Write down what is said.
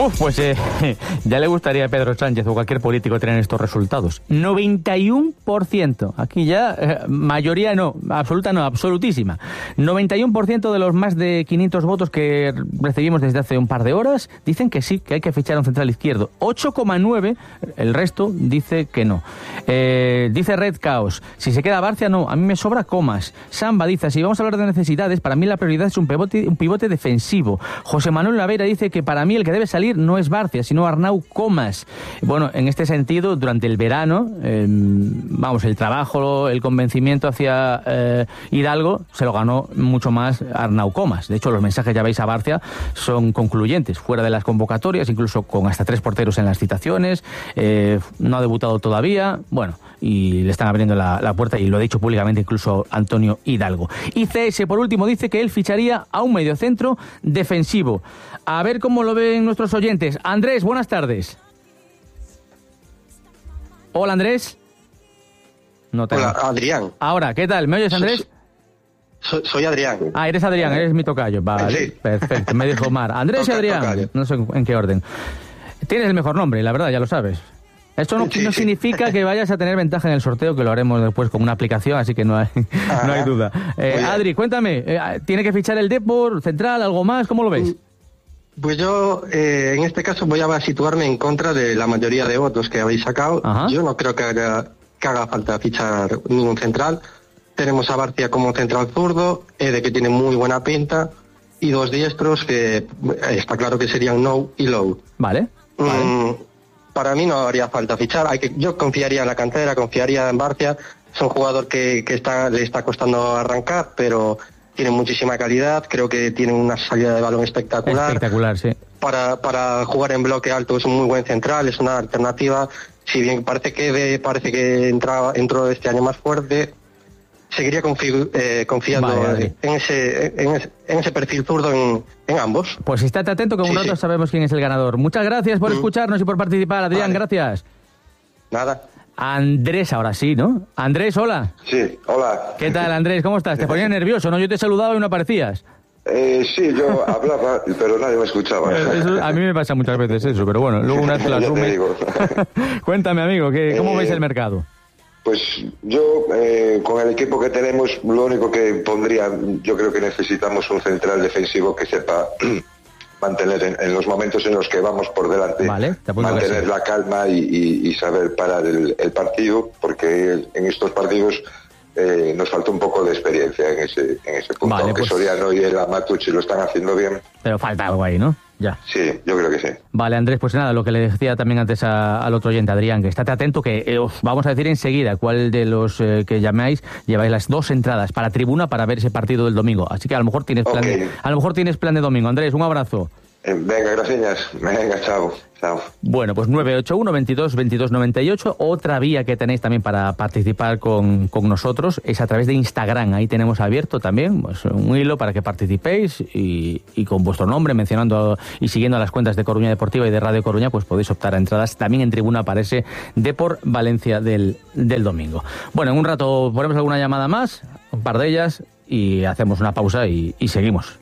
Pues ya le gustaría a Pedro Sánchez o cualquier político tener estos resultados. 91%. Aquí ya mayoría no, absoluta no, absolutísima. 91% de los más de 500 votos que recibimos desde hace un par de horas dicen que sí, que hay que fichar a un central izquierdo. 8,9%, el resto dice que no. Dice Red Chaos, si se queda Barcia, no, a mí me sobra Comas. Samba dice, si vamos a hablar de necesidades, para mí la prioridad es un pivote defensivo. José Manuel Lavera dice que para mí el que debe salir no es Barcia, sino Arnau Comas. Bueno, en este sentido, durante el verano, el trabajo, el convencimiento hacia Hidalgo se lo ganó mucho más Arnau Comas. De hecho, los mensajes, ya veis, a Barcia son concluyentes, fuera de las convocatorias, incluso con hasta 3 porteros en las citaciones, no ha debutado todavía, bueno, y le están abriendo la puerta, y lo ha dicho públicamente incluso Antonio Hidalgo. Y CS, por último, dice que él ficharía a un mediocentro defensivo. A ver cómo lo ven nuestros oyentes. Andrés, buenas tardes. Hola, Andrés. No te... Hola, Adrián. Ahora, ¿qué tal? ¿Me oyes, Andrés? Soy Adrián. Ah, eres Adrián, eres mi tocayo. Vale, sí. Perfecto, me dijo Mar. Andrés y Adrián, tocayo. No sé en qué orden. Tienes el mejor nombre, la verdad, ya lo sabes. Esto no significa que vayas a tener ventaja en el sorteo, que lo haremos después con una aplicación, así que no hay duda. Adri, cuéntame, ¿tiene que fichar el Depor, Central, algo más? ¿Cómo lo ves? Pues yo, en este caso, voy a situarme en contra de la mayoría de votos que habéis sacado. Ajá. Yo no creo que haga falta fichar ningún central. Tenemos a Barcia como central zurdo, de que tiene muy buena pinta, y 2 diestros que está claro que serían No y Low. Vale. Para mí no haría falta fichar. Yo confiaría en la cantera, confiaría en Barcia. Es un jugador que le está costando arrancar, pero tiene muchísima calidad. Creo que tiene una salida de balón espectacular. Espectacular, sí. Para jugar en bloque alto es un muy buen central, es una alternativa. Si bien parece que entró este año más fuerte, seguiría confiando en ese perfil zurdo en ambos. Pues estate atento, que un rato sabemos quién es el ganador. Muchas gracias por escucharnos y por participar, Adrián, gracias. Nada. Andrés, ahora sí, ¿no? Andrés, hola. Sí, hola. ¿Qué tal, Andrés? ¿Cómo estás? Te ponías nervioso, ¿no? Yo te saludaba y no aparecías. Sí, yo hablaba, pero nadie me escuchaba. Eso, a mí me pasa muchas veces eso, pero bueno, luego una vez te lo asume. Cuéntame, amigo, ¿cómo veis el mercado? Pues yo, con el equipo que tenemos, lo único que pondría, yo creo que necesitamos un central defensivo que sepa mantener en los momentos en los que vamos por delante, mantener la calma y saber parar el partido, porque en estos partidos nos falta un poco de experiencia en ese punto, aunque Soriano y el Matucci lo están haciendo bien. Pero falta algo ahí, ¿no? Ya. Sí, yo creo que sí. Vale, Andrés, pues nada, lo que le decía también antes al otro oyente, Adrián, que estate atento, que os vamos a decir enseguida cuál de los que llamáis lleváis las 2 entradas para tribuna para ver ese partido del domingo. Así que a lo mejor tienes plan de domingo. Andrés, un abrazo. Venga, gracias. Venga, chao. Bueno, pues 981 22 22 98. Otra vía que tenéis también para participar con nosotros es a través de Instagram. Ahí tenemos abierto también pues, un hilo para que participéis y con vuestro nombre, mencionando y siguiendo las cuentas de Coruña Deportiva y de Radio Coruña, pues podéis optar a entradas. También en tribuna aparece Depor Valencia del domingo. Bueno, en un rato ponemos alguna llamada más, un par de ellas, y hacemos una pausa y seguimos.